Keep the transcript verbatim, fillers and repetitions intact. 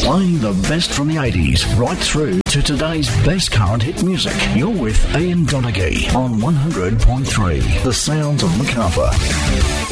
Playing the best from the eighties right through to today's best current hit music. You're with Ian Donaghy on one hundred point three, The Sounds of Macarthur.